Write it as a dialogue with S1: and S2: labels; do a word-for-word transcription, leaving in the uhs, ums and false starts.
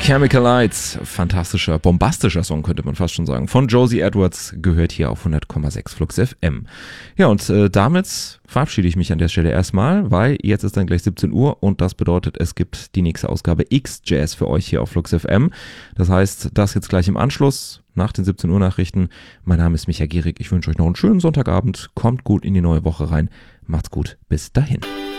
S1: Chemical Lights, fantastischer, bombastischer Song, könnte man fast schon sagen. Von Josie Edwards, gehört hier auf hundert Komma sechs Flux F M. Ja, und äh, damit verabschiede ich mich an der Stelle erstmal, weil jetzt ist dann gleich siebzehn Uhr und das bedeutet, es gibt die nächste Ausgabe X-Jazz für euch hier auf Flux F M. Das heißt, das jetzt gleich im Anschluss nach den siebzehn Uhr Nachrichten. Mein Name ist Micha Gierig, ich wünsche euch noch einen schönen Sonntagabend, kommt gut in die neue Woche rein, macht's gut, bis dahin.